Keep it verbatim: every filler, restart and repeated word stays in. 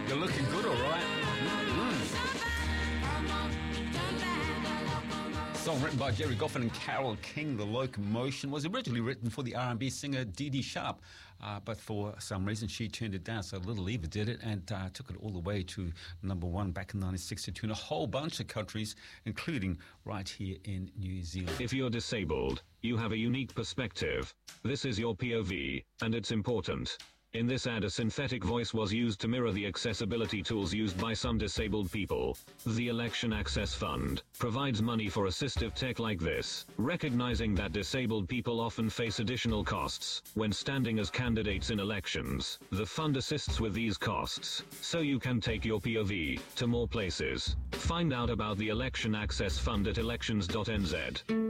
You're looking good, all right. Mm-hmm. Song written by Jerry Goffin and Carole King, The Locomotion, was originally written for the R and B singer Dee Dee Sharp, uh, but for some reason she turned it down, so Little Eva did it and uh, took it all the way to number one back in nineteen sixty-two in a whole bunch of countries, including right here in New Zealand. If you're disabled, you have a unique perspective. This is your P O V, and it's important. In this ad, a synthetic voice was used to mirror the accessibility tools used by some disabled people. The Election Access Fund provides money for assistive tech like this, recognizing that disabled people often face additional costs when standing as candidates in elections. The fund assists with these costs, so you can take your P O V to more places. Find out about the Election Access Fund at elections dot n z.